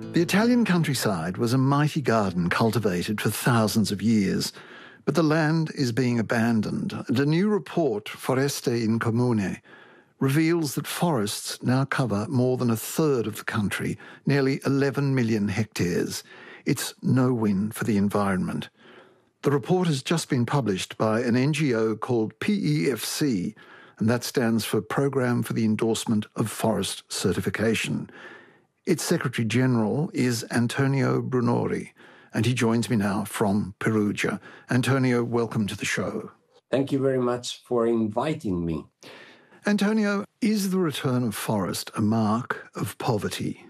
The Italian countryside was a mighty garden cultivated for thousands of years, but the land is being abandoned, and a new report, Foreste in Comune, reveals that forests now cover more than a third of the country, nearly 11 million hectares. It's no win for the environment. The report has just been published by an NGO called PEFC, and that stands for Programme for the Endorsement of Forest Certification. Its Secretary General is Antonio Brunori, and he joins me now from Perugia. Antonio, welcome to the show. Thank you very much for inviting me. Antonio, is the return of forest a mark of poverty?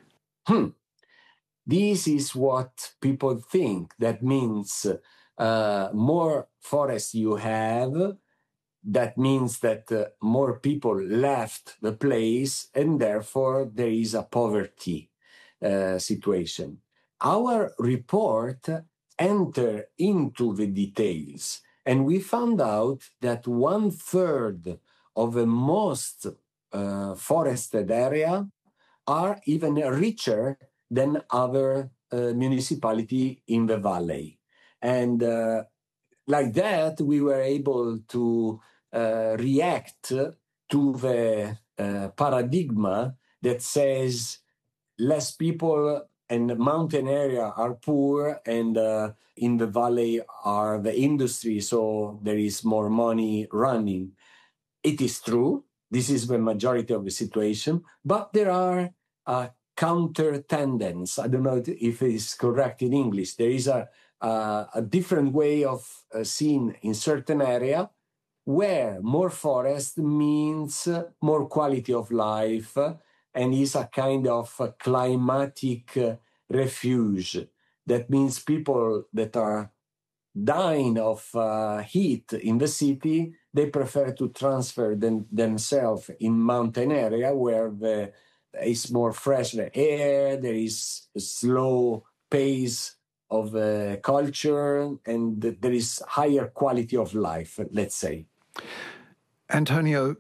This is what people think. That means more forest you have, that means that more people left the place, and therefore there is a poverty situation. Our report entered into the details, and we found out that 1/3 of the most forested area are even richer than other municipality in the valley. And like that, we were able to react to the paradigm that says less people and mountain area are poor, and in the valley are the industry, so there is more money running. It is true. This is the majority of the situation, but there are counter tendencies. I don't know if it is correct in English. There is a different way of seeing in certain area where more forest means more quality of life and is a kind of a climatic refuge. That means people that are dying of heat in the city, they prefer to transfer themselves in mountain area where there is more fresh air, there is a slow pace of culture, and there is higher quality of life, let's say. Antonio,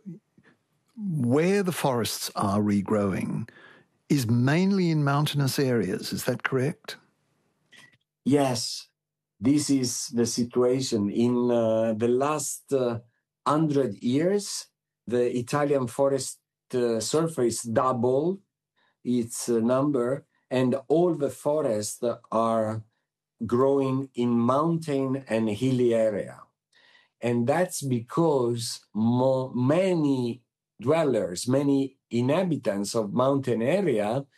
where the forests are regrowing is mainly in mountainous areas, is that correct? Yes, this is the situation. In the last 100 years, the Italian forest surface doubled its number, and all the forests are growing in mountain and hilly area. And that's because many dwellers, many inhabitants of mountain area